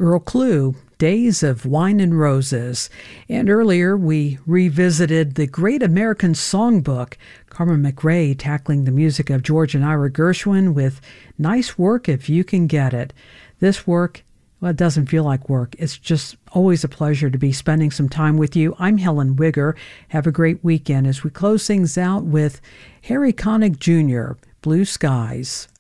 Earl Klugh, Days of Wine and Roses. And earlier we revisited the Great American Songbook, Carmen McRae tackling the music of George and Ira Gershwin with Nice Work If You Can Get It. This work, well, it doesn't feel like work. It's just always a pleasure to be spending some time with you. I'm Helen Wigger. Have a great weekend as we close things out with Harry Connick Jr., Blue Skies.